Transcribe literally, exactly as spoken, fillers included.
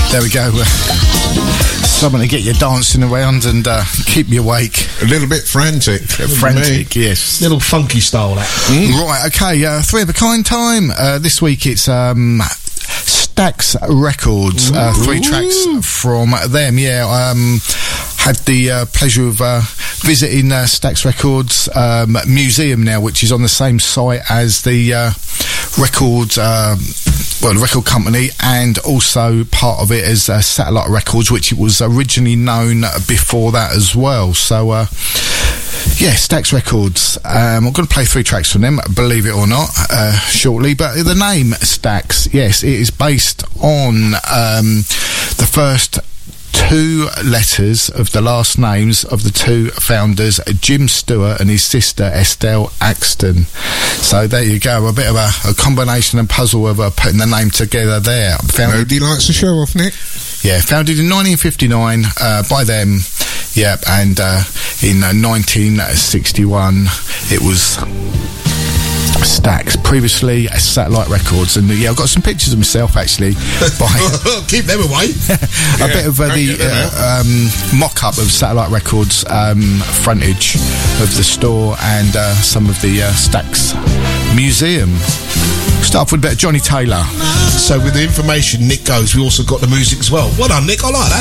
There we go. Something to get you dancing around and uh, keep you awake. A little bit frantic. Frantic, yes. Little funky style, that. Mm. Right, okay, uh, three of a kind time. Uh, this week it's um, Stax Records. Uh, three tracks from them, yeah. Um, had the uh, pleasure of uh, visiting uh, Stax Records um, Museum now, which is on the same site as the uh, record, uh, well, the record company, and also part of it is uh, Satellite Records, which it was originally known before that as well. So, uh, yeah, Stax Records. Um, I'm going to play three tracks from them, believe it or not, uh, shortly. But the name Stax, yes, it is based on um, the first two letters of the last names of the two founders, Jim Stewart and his sister Estelle Axton. So there you go, a bit of a, a combination and puzzle of uh, putting the name together there. Founded, Nobody likes to show off, Nick. Yeah, founded in nineteen fifty-nine uh, by them. Yeah, and uh, in uh, nineteen sixty-one it was Stax, previously Satellite Records, and uh, yeah, I've got some pictures of myself actually. By Keep them away. a yeah, bit of uh, the uh, um, mock-up of Satellite Records um, frontage of the store and uh, some of the uh, Stax Museum. Start off with a bit of Johnny Taylor. So with the information Nick goes, we also got the music as well. Well done, Nick, I like that.